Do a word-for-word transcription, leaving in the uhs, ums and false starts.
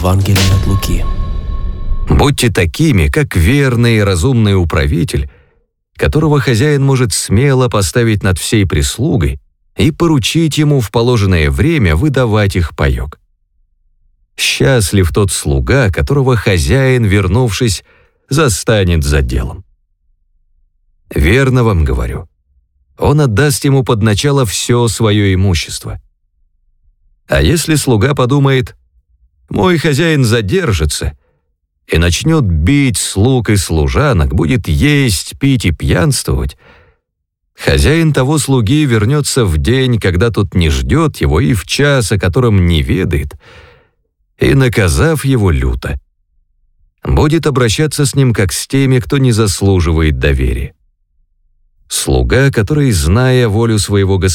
Евангелие от Луки. Будьте такими, как верный и разумный управитель, которого хозяин может смело поставить над всей прислугой и поручить ему в положенное время выдавать их паёк. Счастлив тот слуга, которого хозяин, вернувшись, застанет за делом. Верно вам говорю, он отдаст ему под начало все свое имущество. А если слуга подумает: «Мой хозяин задержится», и начнет бить слуг и служанок, будет есть, пить и пьянствовать, хозяин того слуги вернется в день, когда тот не ждет его, и в час, о котором не ведает, и, наказав его люто, будет обращаться с ним как с теми, кто не заслуживает доверия. Слуга, который, зная волю своего господина,